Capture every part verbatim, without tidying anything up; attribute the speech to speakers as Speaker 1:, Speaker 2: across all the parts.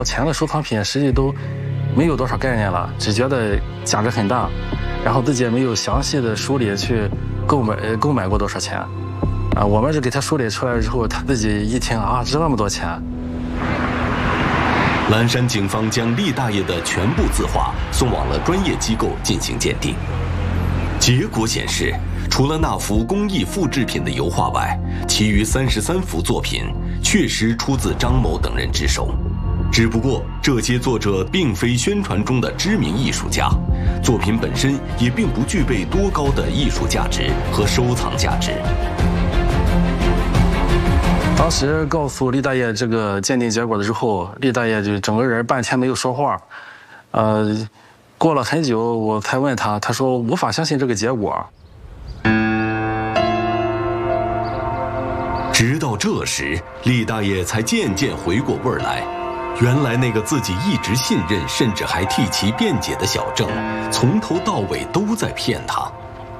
Speaker 1: 钱的收藏品实际都没有多少概念了，只觉得价值很大，然后自己也没有详细的梳理去购买呃购买过多少钱，啊，我们是给他梳理出来之后，他自己一听啊，值那么多钱。
Speaker 2: 蓝山警方将厉大爷的全部字画送往了专业机构进行鉴定，结果显示，除了那幅工艺复制品的油画外，其余三十三幅作品确实出自张某等人之手。只不过，这些作者并非宣传中的知名艺术家，作品本身也并不具备多高的艺术价值和收藏价值。
Speaker 1: 当时告诉厉大爷这个鉴定结果的时候，厉大爷就整个人半天没有说话。呃，过了很久，我才问他，他说无法相信这个结果。
Speaker 2: 直到这时，厉大爷才渐渐回过味儿来。原来那个自己一直信任，甚至还替其辩解的小郑，从头到尾都在骗他。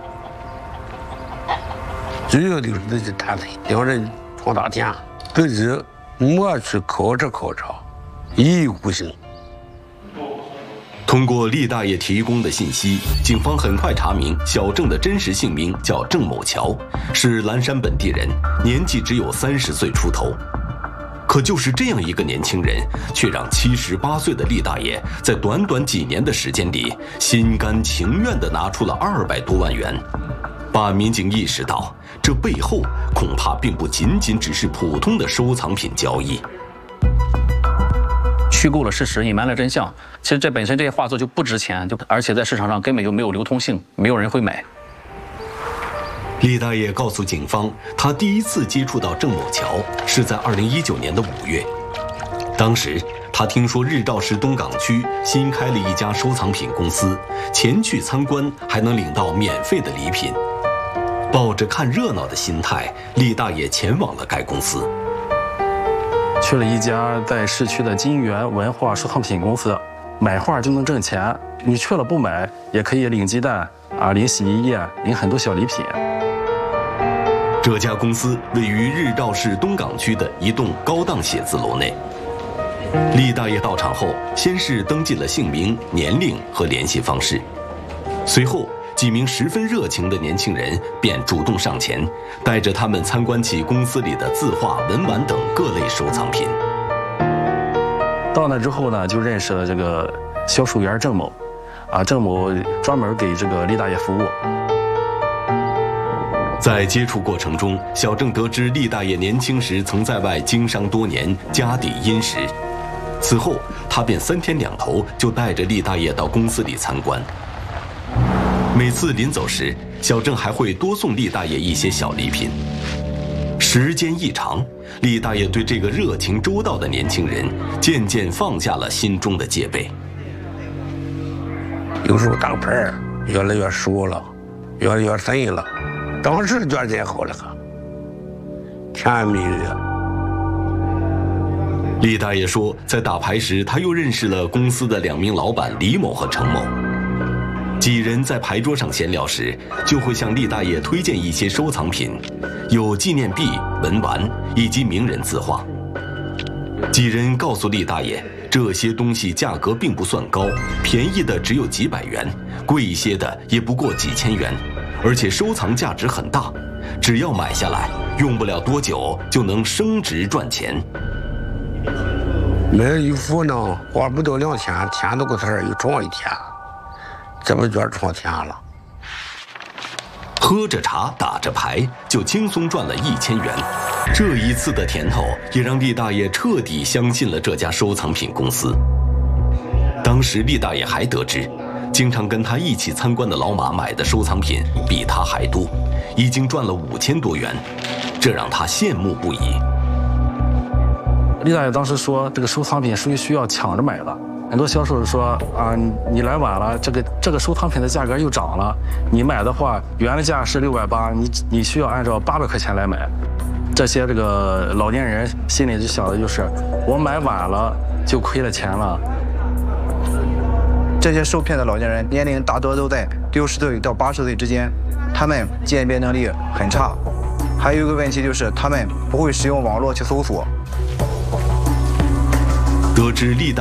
Speaker 3: 主要就是自己贪财，两人闯大天，自己没去考察考察，一意孤行。
Speaker 2: 通过厉大爷提供的信息，警方很快查明小郑的真实姓名叫郑某桥，是蓝山本地人，年纪只有三十岁出头。可就是这样一个年轻人，却让七十八岁的厉大爷在短短几年的时间里，心甘情愿地拿出了二百多万元，把民警意识到，这背后恐怕并不仅仅只是普通的收藏品交易。
Speaker 4: 虚构了事实，隐瞒了真相。其实这本身这些画作就不值钱，就而且在市场上根本就没有流通性，没有人会买。
Speaker 2: 厉大爷告诉警方，他第一次接触到郑某桥是在二零一九年的五月。当时他听说日照市东岗区新开了一家收藏品公司，前去参观还能领到免费的礼品。抱着看热闹的心态，厉大爷前往了该公司。
Speaker 1: 去了一家在市区的金源文化收藏品公司，买画就能挣钱。你去了不买，也可以领鸡蛋啊，领洗衣液，领很多小礼品。
Speaker 2: 这家公司位于日照市东岗区的一栋高档写字楼内。厉大爷到场后，先是登记了姓名、年龄和联系方式，随后几名十分热情的年轻人便主动上前，带着他们参观起公司里的字画、文玩等各类收藏品。
Speaker 1: 到那之后呢，就认识了这个销售员郑某，啊，郑某专门给这个厉大爷服务。
Speaker 2: 在接触过程中，小郑得知厉大爷年轻时曾在外经商多年，家底殷实。此后，他便三天两头就带着厉大爷到公司里参观。每次临走时，小郑还会多送厉大爷一些小礼品。时间一长，厉大爷对这个热情周到的年轻人渐渐放下了心中的戒备。
Speaker 3: 有时候打牌越来越熟了，越来越深了，当时觉得真好了，甜言蜜语。
Speaker 2: 厉大爷说，在打牌时，他又认识了公司的两名老板李某和程某。几人在牌桌上闲聊时，就会向厉大爷推荐一些收藏品，有纪念币、文玩以及名人字画。几人告诉厉大爷，这些东西价格并不算高，便宜的只有几百元，贵一些的也不过几千元，而且收藏价值很大，只要买下来，用不了多久就能升值赚钱。
Speaker 3: 买一幅呢，花不到两天，天都给他又涨一天，这不觉得赚钱了？
Speaker 2: 喝着茶，打着牌，就轻松赚了一千元。这一次的甜头，也让厉大爷彻底相信了这家收藏品公司。当时厉大爷还得知，经常跟他一起参观的老马买的收藏品比他还多，已经赚了五千多元，这让他羡慕不已。
Speaker 1: 厉大爷当时说，这个收藏品属于需要抢着买的。很多销售说啊，你来晚了，这个这个收藏品的价格又涨了，你买的话原来价是六百八，你你需要按照八百块钱来买。这些这个老年人心里就想的就是，我买晚了就亏了钱了。
Speaker 5: 这些受骗的老年人年龄大多都在六十岁到八十岁之间，他们鉴别能力很差。还有一个问题就是，他们不会使用网络去搜索。
Speaker 2: 得知厉大